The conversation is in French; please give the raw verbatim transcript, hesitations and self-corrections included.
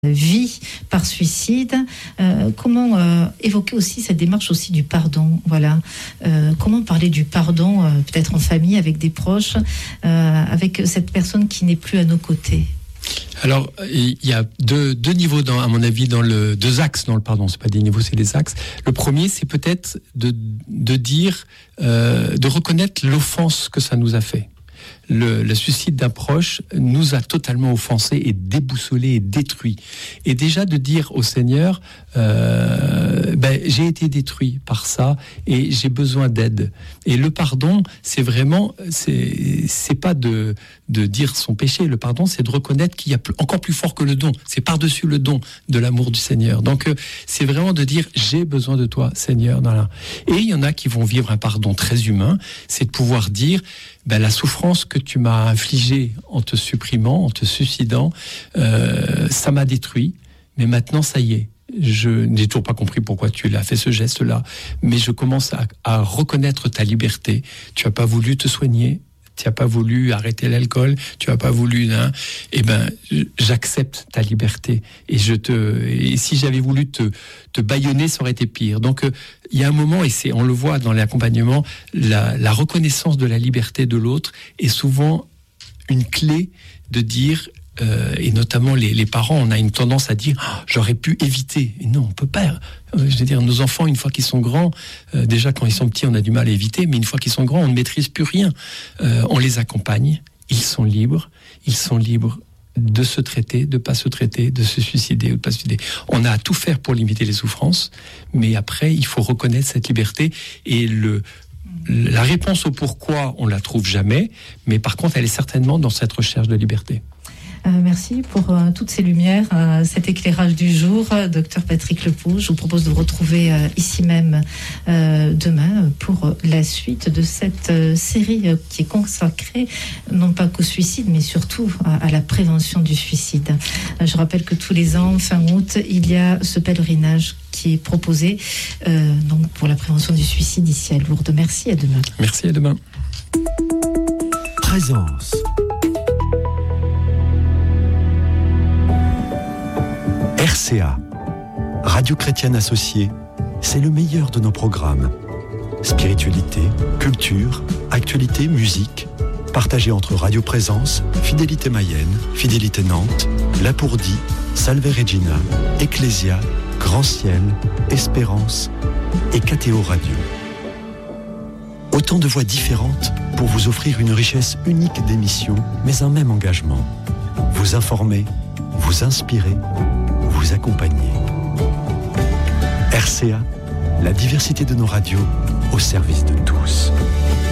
vie par suicide. Euh, comment euh, évoquer aussi cette démarche aussi du pardon, voilà. Euh, comment parler du pardon, euh, peut-être en famille, avec des proches, euh, avec cette personne qui n'est plus à nos côtés. Alors, il y a deux, deux niveaux, dans, à mon avis, dans le, deux axes dans le pardon. C'est pas des niveaux, c'est des axes. Le premier, c'est peut-être de, de dire, euh, de reconnaître l'offense que ça nous a fait. Le, le suicide d'un proche nous a totalement offensés et déboussolés et détruits. Et déjà de dire au Seigneur, euh, ben, j'ai été détruit par ça et j'ai besoin d'aide. Et le pardon, c'est vraiment, c'est, c'est pas de, de dire son péché. Le pardon, c'est de reconnaître qu'il y a plus, encore plus fort que le don. C'est par-dessus le don de l'amour du Seigneur. Donc, euh, c'est vraiment de dire, j'ai besoin de toi, Seigneur. Dans la... Et il y en a qui vont vivre un pardon très humain. C'est de pouvoir dire, ben, la souffrance que tu m'as infligée en te supprimant, en te suicidant, euh, ça m'a détruit, mais maintenant ça y est. Je n'ai toujours pas compris pourquoi tu l'as fait ce geste-là, mais je commence à, à reconnaître ta liberté. Tu n'as pas voulu te soigner, tu n'as pas voulu arrêter l'alcool, tu n'as pas voulu... Hein, eh ben, j'accepte ta liberté. Et, je te, et si j'avais voulu te, te bâillonner, ça aurait été pire. Donc, euh, il y a un moment, et c'est, on le voit dans l'accompagnement, la, la reconnaissance de la liberté de l'autre est souvent une clé de dire... Euh, et notamment les, les parents, on a une tendance à dire oh, j'aurais pu éviter. Et non, on peut pas. Euh, je veux dire, nos enfants, une fois qu'ils sont grands, euh, déjà quand ils sont petits, on a du mal à éviter, mais une fois qu'ils sont grands, on ne maîtrise plus rien. Euh, on les accompagne, ils sont libres, ils sont libres de se traiter, de pas se traiter, de se suicider ou de pas se suicider. On a à tout faire pour limiter les souffrances, mais après, il faut reconnaître cette liberté et le la réponse au pourquoi, on la trouve jamais, mais par contre, elle est certainement dans cette recherche de liberté. Euh, merci pour euh, toutes ces lumières, euh, cet éclairage du jour. Euh, docteur Patrick Lepau, je vous propose de vous retrouver euh, ici même euh, demain pour la suite de cette euh, série euh, qui est consacrée non pas qu'au suicide, mais surtout à, à la prévention du suicide. Euh, je rappelle que tous les ans, fin août, il y a ce pèlerinage qui est proposé euh, donc pour la prévention du suicide ici à Lourdes. Merci, à demain. Merci, à demain. Présence. R C A, Radio Chrétienne Associée, c'est le meilleur de nos programmes. Spiritualité, culture, actualité, musique, partagés entre Radio Présence, Fidélité Mayenne, Fidélité Nantes, Lapourdie, Salve Regina, Ecclésia, Grand Ciel, Espérance et K T O Radio. Autant de voix différentes pour vous offrir une richesse unique d'émissions, mais un même engagement. Vous informer, vous inspirer, vous accompagner. R C A, la diversité de nos radios au service de tous.